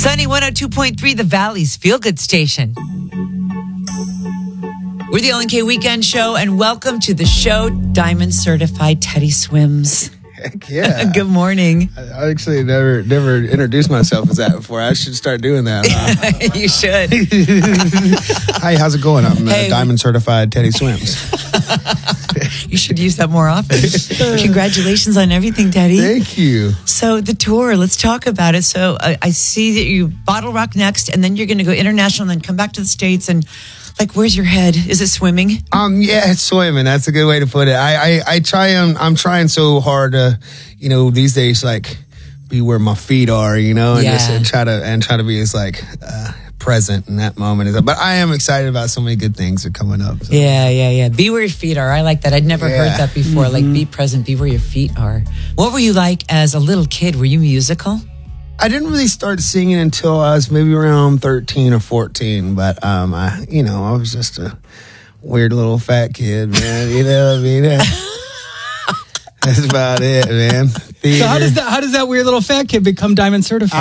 Sunny 102.3, the Valley's feel-good station. We're the LNK Weekend Show, and welcome to the show, Diamond Certified Teddy Swims. Heck yeah. Good morning. I actually never introduced myself as that before. I should start doing that. You should. Hi, how's it going? I'm Diamond Certified Teddy Swims. You should use that more often. Congratulations on everything, Teddy. Thank you. So the tour, let's talk about it. So I see that you Bottle Rock next, and then you're going to go international and then come back to the States. And like, where's your head? Is it swimming? Yeah, it's swimming. That's a good way to put it. I'm trying so hard to, these days, like, be where my feet are, and just try to be as present in that moment. But I am excited about so many good things that are coming up. So. Yeah. Be where your feet are. I like that. I'd never heard that before. Mm-hmm. Like, be present, be where your feet are. What were you like as a little kid? Were you musical? I didn't really start singing until I was maybe around 13 or 14, but I was just a weird little fat kid, man. You know what I mean? That's about it, man. So how does that weird little fat kid become Diamond Certified?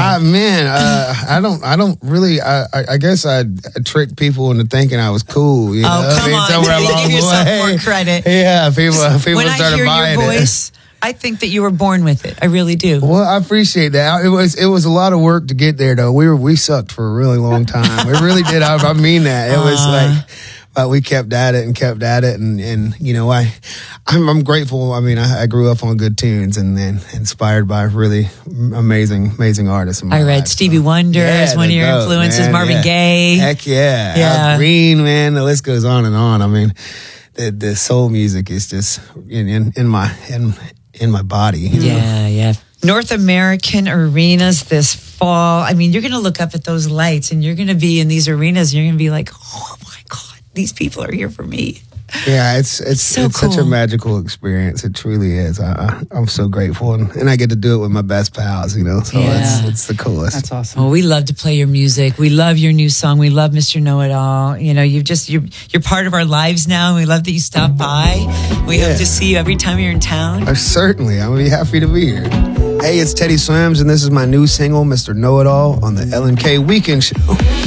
I don't really. I guess I tricked people into thinking I was cool. Come on, somewhere you along give the yourself way. more credit. Yeah, people when started I hear buying your voice, I think that you were born with it. I really do. Well, I appreciate that. It was a lot of work to get there, though. We sucked for a really long time. We really did. I mean that. It was like, but we kept at it, and I'm grateful. I mean, I grew up on good tunes, and then inspired by really amazing artists. In my I read life, Stevie Wonder as one of your influences. Man, Marvin Gaye. Heck yeah. Al Green, man. The list goes on and on. I mean, the soul music is just in my body. Yeah. North American arenas this fall. I mean, you're going to look up at those lights and you're going to be in these arenas and you're going to be like, oh my God, these people are here for me. Yeah, it's so cool. Such a magical experience. It truly is. I'm so grateful, and I get to do it with my best pals. So it's the coolest. That's awesome. Well, we love to play your music. We love your new song. We love Mr. Know-It-All. You're part of our lives now, and we love that you stop by. We hope to see you every time you're in town. Certainly, I'm gonna be happy to be here. Hey, it's Teddy Swims, and this is my new single, Mr. Know-It-All, on the LNK Weekend Show.